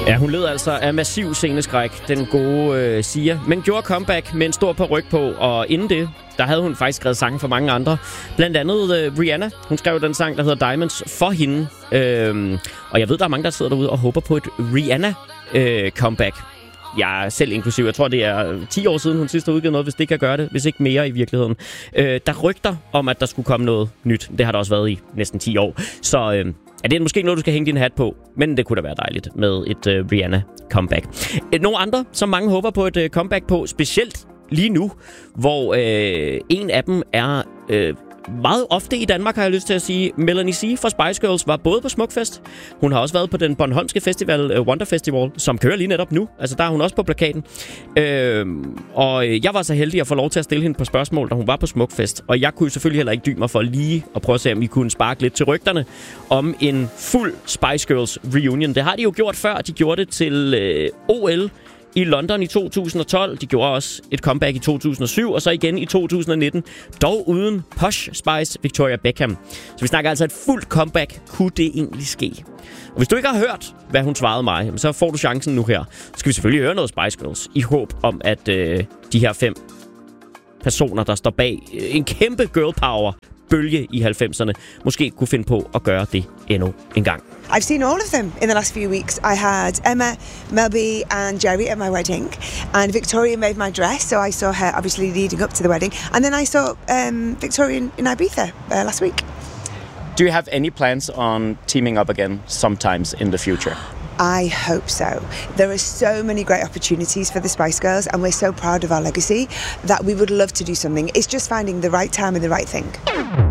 Ja, hun led altså af massiv sceneskræk, den gode Sia, men gjorde comeback med en stor paryk på, og inden det, der havde hun faktisk skrevet sange for mange andre. Blandt andet Rihanna. Hun skrev den sang, der hedder Diamonds, for hende. Og jeg ved, der er mange, der sidder derude og håber på et Rihanna-comeback. Jeg selv inklusiv. Jeg tror, det er 10 år siden, hun sidst har udgivet noget, hvis det kan gøre det. Hvis ikke mere i virkeligheden. Der rygter om, at der skulle komme noget nyt. Det har der også været i næsten 10 år. Så det er måske noget, du skal hænge din hat på. Men det kunne da være dejligt med et Rihanna-comeback. Nogle andre, som mange håber på et comeback på, specielt lige nu, hvor en af dem er meget ofte i Danmark, har jeg lyst til at sige. Melanie C. fra Spice Girls var både på Smukfest. Hun har også været på den Bornholmske festival, Wonder Festival, som kører lige netop nu. Altså, der er hun også på plakaten. Og jeg var så heldig at få lov til at stille hende på spørgsmål, da hun var på Smukfest. Og jeg kunne selvfølgelig heller ikke dybe mig for lige at prøve at se, om vi kunne sparke lidt til rygterne om en fuld Spice Girls reunion. Det har de jo gjort før. De gjorde det til OL i London i 2012. De gjorde også et comeback i 2007, og så igen i 2019. Dog uden Posh Spice Victoria Beckham. Så vi snakker altså et fuldt comeback. Kunne det egentlig ske? Og hvis du ikke har hørt, hvad hun svarede mig, så får du chancen nu her. Så skal vi selvfølgelig høre noget Spice Girls, i håb om, at de her 5 personer, der står bag en kæmpe girl power bølge i 90'erne, måske kunne finde på at gøre det endnu en gang. I've seen all of them in the last few weeks. I had Emma, Mel B and Jerry at my wedding, and Victoria made my dress, so I saw her obviously leading up to the wedding, and then I saw Victoria in Ibiza last week. Do you have any plans on teaming up again sometimes in the future? I hope so. There are so many great opportunities for the Spice Girls, and we're so proud of our legacy that we would love to do something. It's just finding the right time and the right thing.